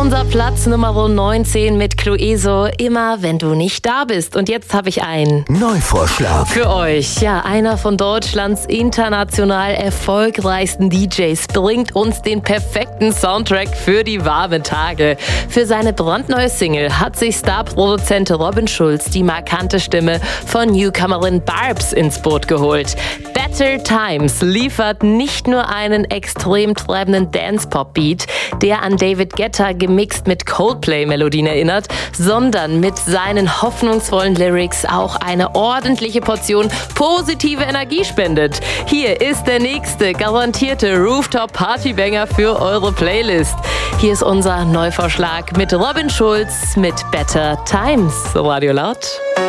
unser Platz Nummer 19 mit Clueso, immer wenn du nicht da bist. Und jetzt habe ich einen Neuvorschlag für euch. Ja, einer von Deutschlands international erfolgreichsten DJs bringt uns den perfekten Soundtrack für die warmen Tage. Für seine brandneue Single hat sich Starproduzent Robin Schulz die markante Stimme von Newcomerin Barbs ins Boot geholt. Better Times liefert nicht nur einen extrem treibenden Dance-Pop-Beat, der an David Guetta gemixt mit Coldplay-Melodien erinnert, sondern mit seinen hoffnungsvollen Lyrics auch eine ordentliche Portion positive Energie spendet. Hier ist der nächste garantierte Rooftop-Partybanger für eure Playlist. Hier ist unser Neuvorschlag mit Robin Schulz mit Better Times. Radio Laut.